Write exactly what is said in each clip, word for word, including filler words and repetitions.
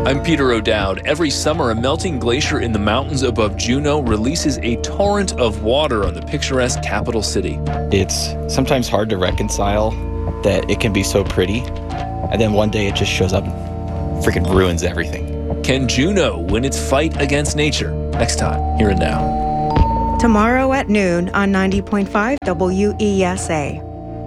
I'm Peter O'Dowd. Every summer, a melting glacier in the mountains above Juneau releases a torrent of water on the picturesque capital city. It's sometimes hard to reconcile that it can be so pretty, and then one day it just shows up and freaking ruins everything. Can Juneau win its fight against nature? Next time, here and now. Tomorrow at noon on ninety point five W E S A.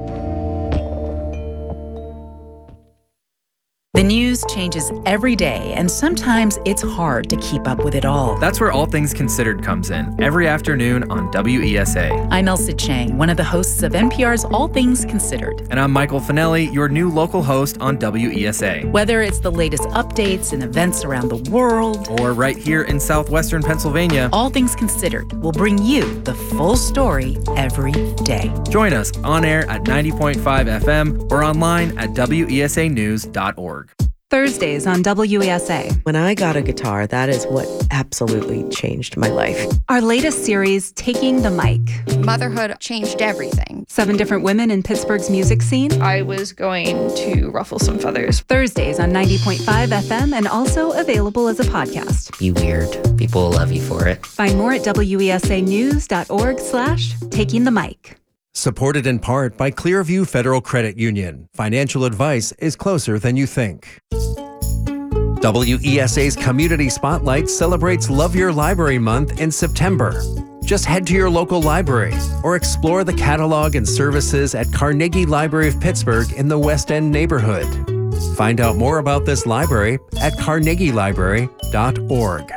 The news changes every day, and sometimes it's hard to keep up with it all. That's where All Things Considered comes in, every afternoon on W E S A. I'm Elsa Chang, one of the hosts of N P R's All Things Considered. And I'm Michael Finelli, your new local host on W E S A. Whether it's the latest updates and events around the world, or right here in southwestern Pennsylvania, All Things Considered will bring you the full story every day. Join us on air at ninety point five F M or online at W E S A news dot org. Thursdays on W E S A. When I got a guitar, that is what absolutely changed my life. Our latest series, Taking the Mic. Motherhood changed everything. Seven different women in Pittsburgh's music scene. I was going to ruffle some feathers. Thursdays on ninety point five F M and also available as a podcast. Be weird. People will love you for it. Find more at W E S A news dot org slash taking the mic. Supported in part by Clearview Federal Credit Union. Financial advice is closer than you think. W E S A's Community Spotlight celebrates Love Your Library Month in September. Just head to your local library or explore the catalog and services at Carnegie Library of Pittsburgh in the West End neighborhood. Find out more about this library at carnegie library dot org.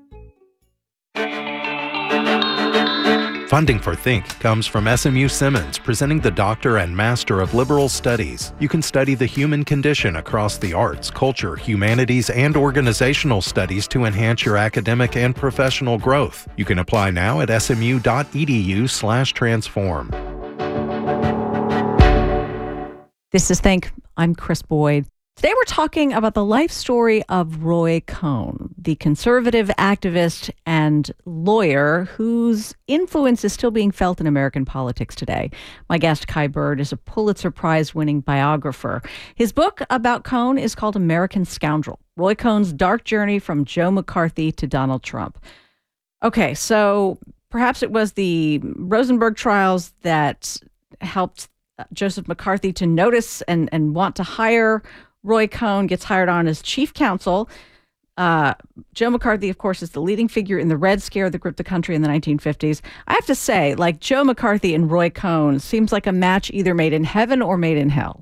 Funding for Think comes from S M U Simmons, presenting the Doctor and Master of Liberal Studies. You can study the human condition across the arts, culture, humanities, and organizational studies to enhance your academic and professional growth. You can apply now at smu dot e d u slash transform. This is Think. I'm Chris Boyd. Today we're talking about the life story of Roy Cohn, the conservative activist and lawyer whose influence is still being felt in American politics today. My guest, Kai Bird, is a Pulitzer Prize-winning biographer. His book about Cohn is called American Scoundrel, Roy Cohn's Dark Journey from Joe McCarthy to Donald Trump. Okay, so perhaps it was the Rosenberg trials that helped Joseph McCarthy to notice and, and want to hire Roy Cohn. Gets hired on as chief counsel. Uh, Joe McCarthy, of course, is the leading figure in the Red Scare that gripped the country in the nineteen fifties. I have to say, like, Joe McCarthy and Roy Cohn seems like a match either made in heaven or made in hell.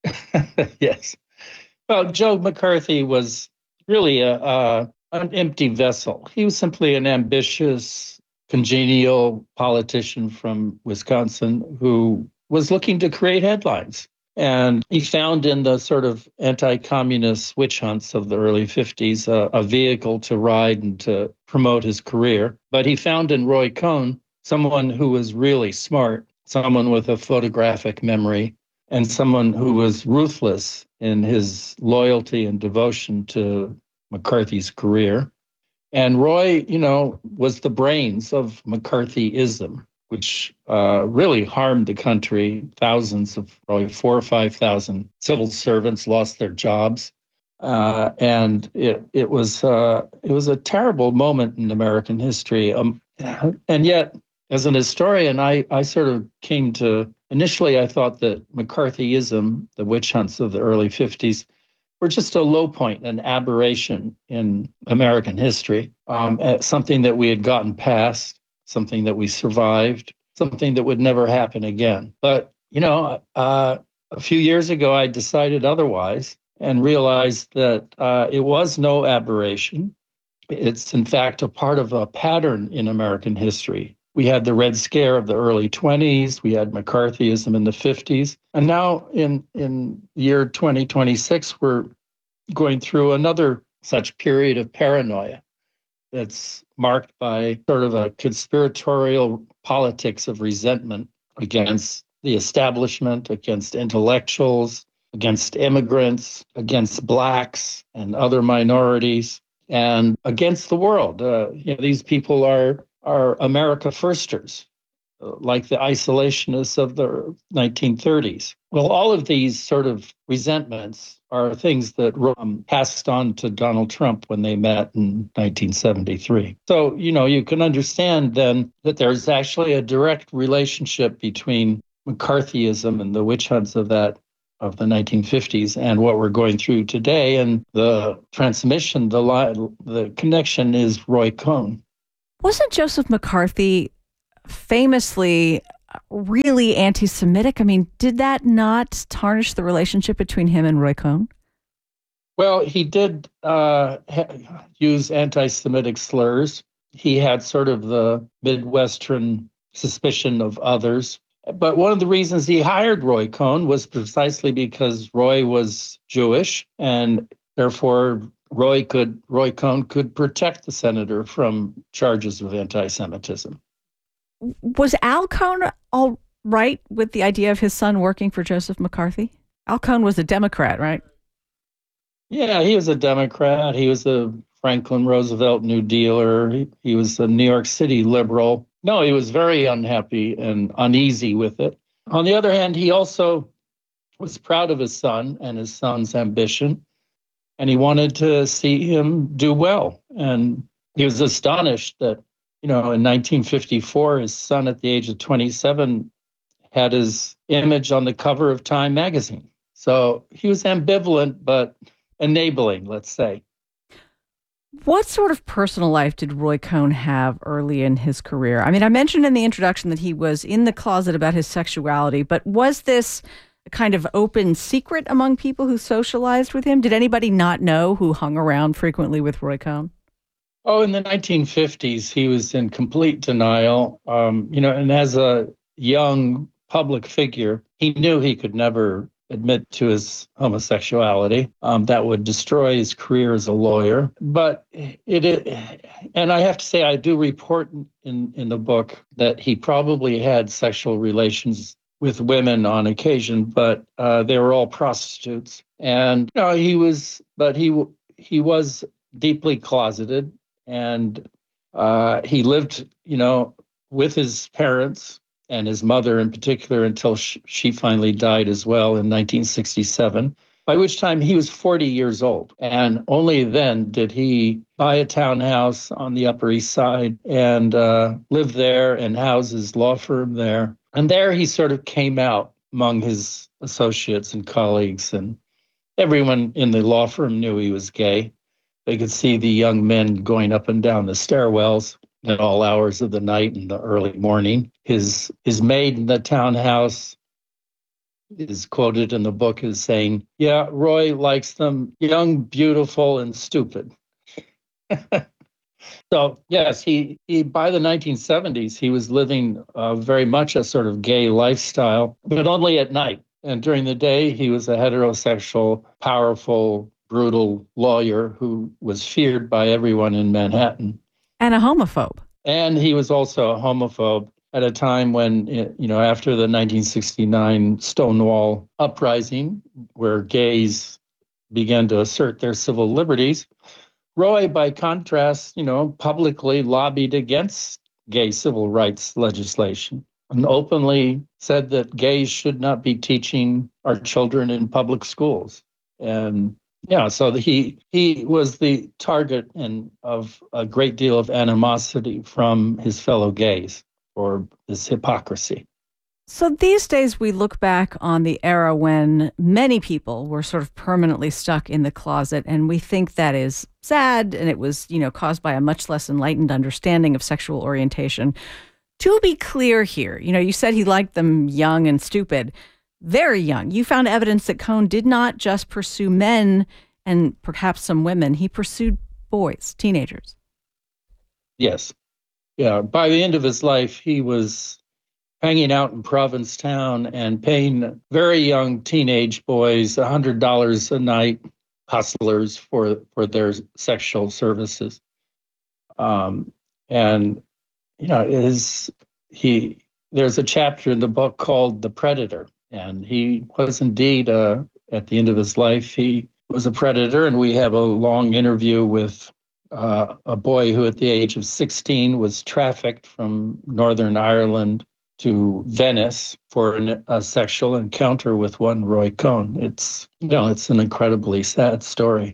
Yes. Well, Joe McCarthy was really a, a an empty vessel. He was simply an ambitious, congenial politician from Wisconsin who was looking to create headlines. And he found in the sort of anti-communist witch hunts of the early fifties uh, a vehicle to ride and to promote his career. But he found in Roy Cohn someone who was really smart, someone with a photographic memory, and someone who was ruthless in his loyalty and devotion to McCarthy's career. And Roy, you know, was the brains of McCarthyism, which uh, really harmed the country. Thousands of, probably four or five thousand civil servants lost their jobs. Uh, and it it was uh, it was a terrible moment in American history. Um, and yet, as an historian, I, I sort of came to, initially I thought that McCarthyism, the witch hunts of the early fifties, were just a low point, an aberration in American history, um, something that we had gotten past, something that we survived, something that would never happen again. But, you know, uh, a few years ago, I decided otherwise and realized that uh, it was no aberration. It's, in fact, a part of a pattern in American history. We had the Red Scare of the early twenties. We had McCarthyism in the fifties. And now in, in year twenty twenty-six, we're going through another such period of paranoia that's marked by sort of a conspiratorial politics of resentment against the establishment, against intellectuals, against immigrants, against blacks and other minorities, and against the world. Uh, you know, these people are are America firsters. like the isolationists of the nineteen thirties. Well, all of these sort of resentments are things that um, passed on to Donald Trump when they met in nineteen seventy-three. So, you know, you can understand then that there's actually a direct relationship between McCarthyism and the witch hunts of that of the nineteen fifties and what we're going through today. And the transmission, the li- the connection is Roy Cohn. Wasn't Joseph McCarthy famously really anti-Semitic? I mean, did that not tarnish the relationship between him and Roy Cohn? Well, he did uh, ha- use anti-Semitic slurs. He had sort of the Midwestern suspicion of others. But one of the reasons he hired Roy Cohn was precisely because Roy was Jewish, and therefore Roy could Roy Cohn could protect the senator from charges of anti-Semitism. Was Al Cohn all right with the idea of his son working for Joseph McCarthy? Al Cohn was a Democrat, right? Yeah, he was a Democrat. He was a Franklin Roosevelt New Dealer. He, he was a New York City liberal. No, he was very unhappy and uneasy with it. On the other hand, he also was proud of his son and his son's ambition, and he wanted to see him do well. And he was astonished that, you know, in nineteen fifty-four, his son at the age of twenty-seven had his image on the cover of Time magazine. So he was ambivalent, but enabling, let's say. What sort of personal life did Roy Cohn have early in his career? I mean, I mentioned in the introduction that he was in the closet about his sexuality, but was this a kind of open secret among people who socialized with him? Did anybody not know who hung around frequently with Roy Cohn? Oh, in the nineteen fifties, he was in complete denial. Um, you know, and as a young public figure, he knew he could never admit to his homosexuality. Um, that would destroy his career as a lawyer. But it, it, and I have to say, I do report in, in the book that he probably had sexual relations with women on occasion, but uh, they were all prostitutes. And you know, he was, but he he was deeply closeted, and uh, he lived, you know, with his parents and his mother in particular, until she, she finally died as well in nineteen sixty-seven, by which time he was forty years old. And only then did he buy a townhouse on the Upper East Side and uh, live there and house his law firm there. And there he sort of came out among his associates and colleagues, and everyone in the law firm knew he was gay. They could see the young men going up and down the stairwells at all hours of the night and the early morning. His his maid in the townhouse is quoted in the book as saying, "Yeah, Roy likes them young, beautiful, and stupid." So yes, he, he by the nineteen seventies, he was living uh, very much a sort of gay lifestyle, but only at night. And during the day, he was a heterosexual, powerful, brutal lawyer who was feared by everyone in Manhattan. And a homophobe. And he was also a homophobe at a time when, you know, after the nineteen sixty-nine Stonewall uprising, where gays began to assert their civil liberties, Roy, by contrast, you know, publicly lobbied against gay civil rights legislation and openly said that gays should not be teaching our children in public schools. And yeah, so he he was the target and of a great deal of animosity from his fellow gays for this hypocrisy. So these days we look back on the era when many people were sort of permanently stuck in the closet, and we think that is sad, and it was, you know, caused by a much less enlightened understanding of sexual orientation. To be clear here, you know, you said he liked them young and stupid. Very young. You found evidence that Cohn did not just pursue men and perhaps some women. He pursued boys, teenagers. Yes. Yeah. By the end of his life, he was hanging out in Provincetown and paying very young teenage boys one hundred dollars a night, hustlers, for, for their sexual services. Um, and, you know, is he, there's a chapter in the book called The Predator. And he was indeed, uh, at the end of his life, he was a predator. And we have a long interview with uh, a boy who at the age of sixteen was trafficked from Northern Ireland to Venice for an, a sexual encounter with one Roy Cohn. It's, you know, it's an incredibly sad story.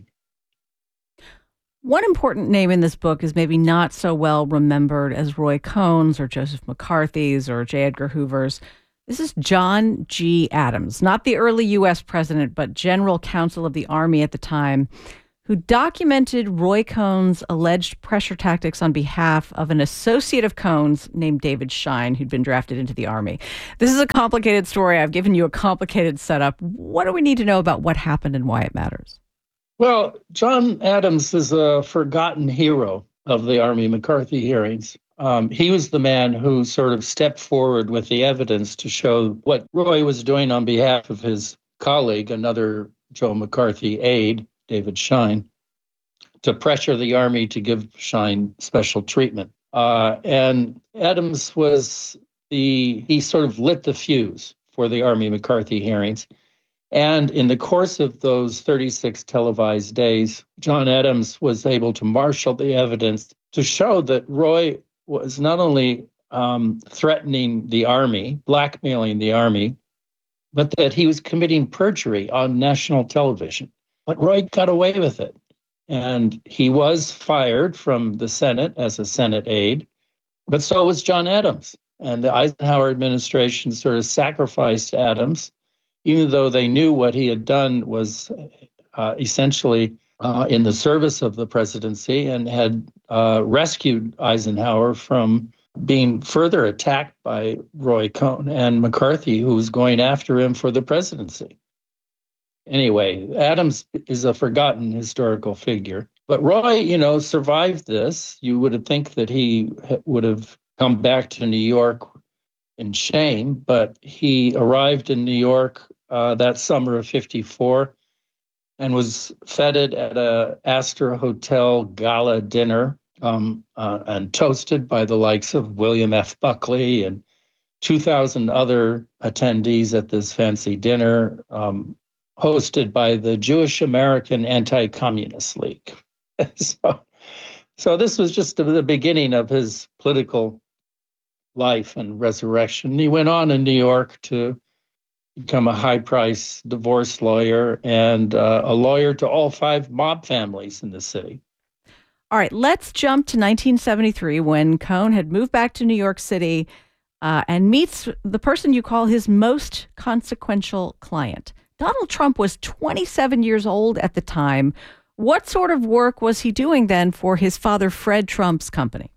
One important name in this book is maybe not so well remembered as Roy Cohn's or Joseph McCarthy's or J. Edgar Hoover's. This is John G. Adams, not the early U S president, but general counsel of the Army at the time, who documented Roy Cohn's alleged pressure tactics on behalf of an associate of Cohn's named David Schein, who'd been drafted into the Army. This is a complicated story. I've given you a complicated setup. What do we need to know about what happened and why it matters? Well, John Adams is a forgotten hero of the Army McCarthy hearings. Um, he was the man who sort of stepped forward with the evidence to show what Roy was doing on behalf of his colleague, another Joe McCarthy aide, David Schein, to pressure the Army to give Schein special treatment. Uh, and Adams was the, he sort of lit the fuse for the Army McCarthy hearings. And in the course of those thirty-six televised days, John Adams was able to marshal the evidence to show that Roy was not only um, threatening the Army, blackmailing the Army, but that he was committing perjury on national television. But Roy got away with it. And he was fired from the Senate as a Senate aide, but so was John Adams. And the Eisenhower administration sort of sacrificed Adams, even though they knew what he had done was uh, essentially uh, in the service of the presidency and had uh, rescued Eisenhower from being further attacked by Roy Cohn and McCarthy, who was going after him for the presidency. Anyway, Adams is a forgotten historical figure. But Roy, you know, survived this. You would think that he would have come back to New York in shame, but he arrived in New York uh, that summer of fifty-four and was feted at a Astor Hotel gala dinner um, uh, and toasted by the likes of William F. Buckley and two thousand other attendees at this fancy dinner, um, hosted by the Jewish American Anti-Communist League. so, so this was just the beginning of his political life and resurrection. He went on in New York to become a high-priced divorce lawyer and uh, a lawyer to all five mob families in the city. All right, let's jump to nineteen seventy-three when Cohn had moved back to New York City uh, and meets the person you call his most consequential client. Donald Trump was twenty-seven years old at the time. What sort of work was he doing then for his father, Fred Trump's company?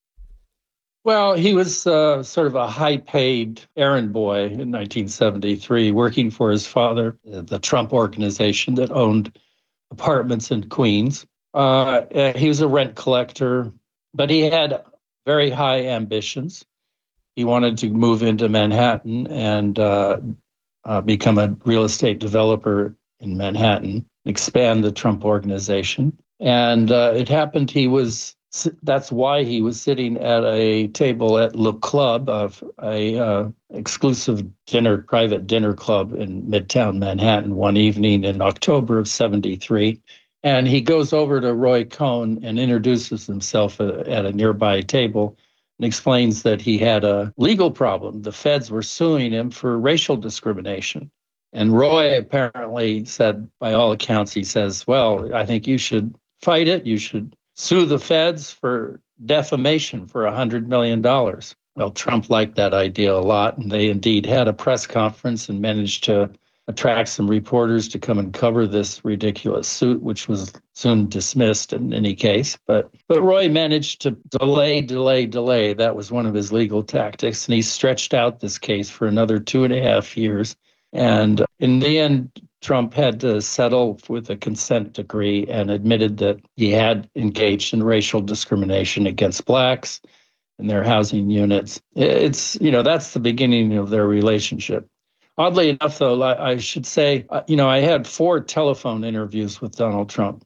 Well, he was uh, sort of a high-paid errand boy in nineteen seventy-three, working for his father, the Trump organization that owned apartments in Queens. Uh, he was a rent collector, but he had very high ambitions. He wanted to move into Manhattan and uh, uh, become a real estate developer in Manhattan, expand the Trump organization. And uh, it happened he was... That's why he was sitting at a table at Le Club, of a uh, exclusive dinner, private dinner club in Midtown Manhattan one evening in October of seventy-three. And he goes over to Roy Cohn and introduces himself at a nearby table and explains that he had a legal problem. The feds were suing him for racial discrimination. And Roy apparently said, by all accounts, he says, well, I think you should fight it. You should sue the feds for defamation for one hundred million dollars. Well, Trump liked that idea a lot, and they indeed had a press conference and managed to attract some reporters to come and cover this ridiculous suit, which was soon dismissed in any case. But but Roy managed to delay, delay, delay. That was one of his legal tactics, and he stretched out this case for another two and a half years. And in the end, Trump had to settle with a consent decree and admitted that he had engaged in racial discrimination against blacks in their housing units. It's, you know, that's the beginning of their relationship. Oddly enough, though, I should say, you know, I had four telephone interviews with Donald Trump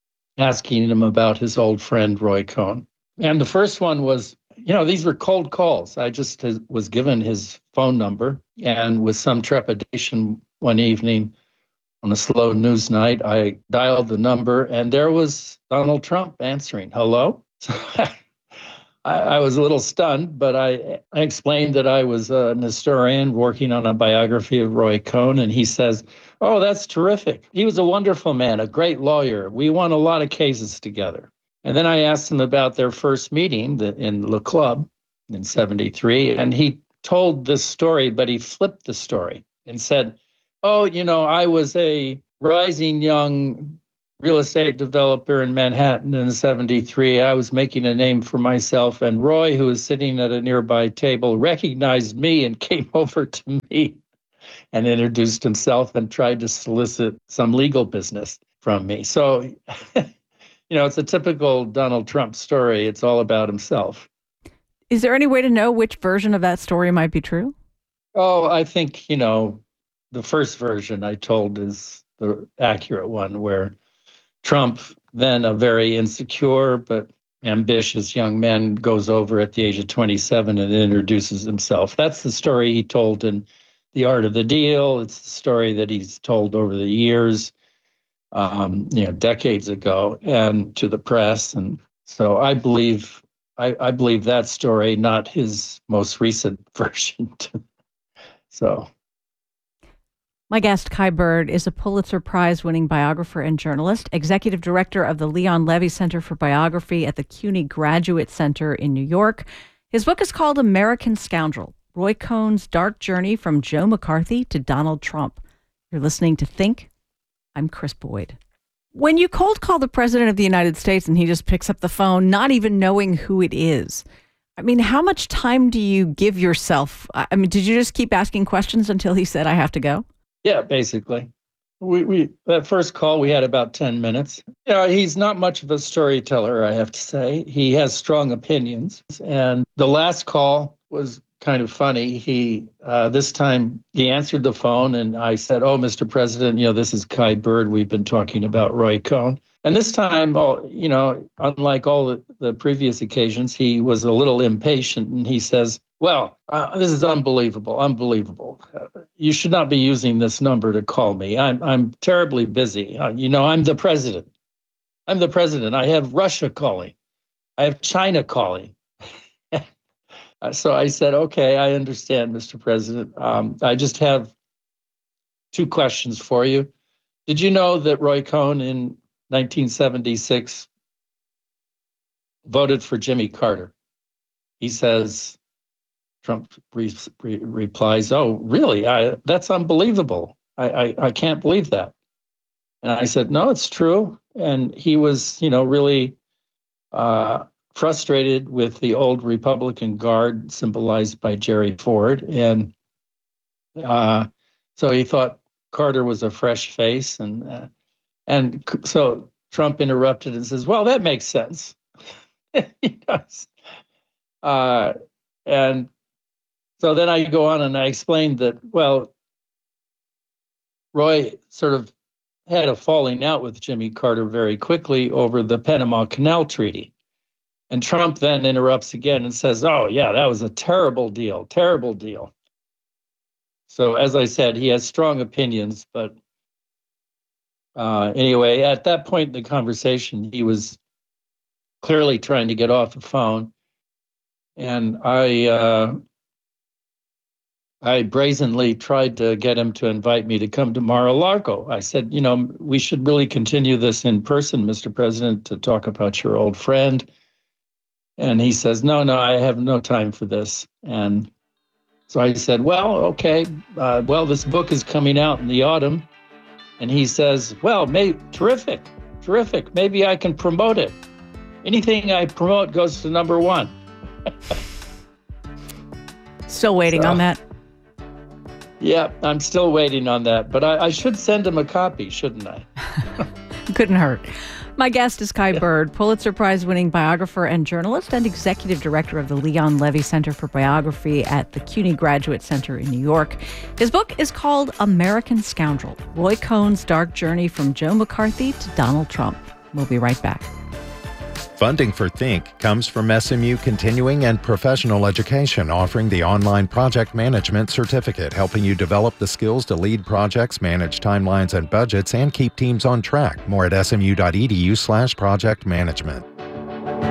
asking him about his old friend, Roy Cohn. And the first one was, you know, these were cold calls. I just was given his phone number, and with some trepidation one evening on a slow news night, I dialed the number, and there was Donald Trump answering. Hello? So I, I was a little stunned, but I, I explained that I was an historian working on a biography of Roy Cohn, and he says, "Oh, that's terrific. He was a wonderful man, a great lawyer. We won a lot of cases together." And then I asked him about their first meeting in Le Club in seventy-three, and he told this story, but he flipped the story and said, "Oh, you know, I was a rising young real estate developer in Manhattan in seventy-three. I was making a name for myself, and Roy, who was sitting at a nearby table, recognized me and came over to me and introduced himself and tried to solicit some legal business from me." So, you know, it's a typical Donald Trump story. It's all about himself. Is there any way to know which version of that story might be true? Oh, I think, you know, the first version I told is the accurate one, where Trump, then a very insecure but ambitious young man, goes over at the age of twenty-seven and introduces himself. That's the story he told in The Art of the Deal. It's the story that he's told over the years, um, you know, decades ago, and to the press. And so I believe I, I believe that story, not his most recent version. So. My guest, Kai Bird, is a Pulitzer Prize-winning biographer and journalist, executive director of the Leon Levy Center for Biography at the CUNY Graduate Center in New York. His book is called American Scoundrel: Roy Cohn's Dark Journey from Joe McCarthy to Donald Trump. You're listening to Think. I'm Chris Boyd. When you cold call the president of the United States and he just picks up the phone, not even knowing who it is, I mean, how much time do you give yourself? I mean, did you just keep asking questions until he said, "I have to go"? Yeah, basically. We we that first call, we had about ten minutes. You know, he's not much of a storyteller, I have to say. He has strong opinions. And the last call was kind of funny. He uh, this time he answered the phone, and I said, "Oh, Mister President, you know, this is Kai Bird. We've been talking about Roy Cohn." And this time, oh, you know, unlike all the, the previous occasions, he was a little impatient, and he says, "Well, uh, this is unbelievable, unbelievable. Uh, you should not be using this number to call me. I'm I'm terribly busy. Uh, you know, I'm the president. I'm the president. I have Russia calling. I have China calling." uh, so I said, "Okay, I understand, Mister President. Um, I just have two questions for you. Did you know that Roy Cohn in nineteen seventy-six voted for Jimmy Carter?" He says, Trump re- re- replies, "Oh, really? I, that's unbelievable. I, I, I can't believe that." And I said, "No, it's true." And he was, you know, really uh, frustrated with the old Republican Guard symbolized by Jerry Ford. And uh, so he thought Carter was a fresh face. And uh, and so Trump interrupted and says, "Well, that makes sense." He does. Uh, and so then I go on and I explained that, well, Roy sort of had a falling out with Jimmy Carter very quickly over the Panama Canal Treaty. And Trump then interrupts again and says, "Oh, yeah, that was a terrible deal, terrible deal." So as I said, he has strong opinions, but uh, anyway, at that point in the conversation, he was clearly trying to get off the phone. And I uh, I brazenly tried to get him to invite me to come to Mar-a-Lago. I said, "You know, we should really continue this in person, Mister President, to talk about your old friend." And he says, no, no, I have no time for this. And so I said, well, okay, uh, well, this book is coming out in the autumn. And he says, well, may- terrific, terrific. Maybe I can promote it. Anything I promote goes to number one. Still waiting so, on that. Yeah, I'm still waiting on that. But I, I should send him a copy, shouldn't I? Couldn't hurt. My guest is Kai Bird, Pulitzer Prize-winning biographer and journalist and executive director of the Leon Levy Center for Biography at the CUNY Graduate Center in New York. His book is called American Scoundrel: Roy Cohn's Dark Journey from Joe McCarthy to Donald Trump. We'll be right back. Funding for Think comes from S M U Continuing and Professional Education, offering the online project management certificate, helping you develop the skills to lead projects, manage timelines and budgets, and keep teams on track. More at smu.edu slash project management.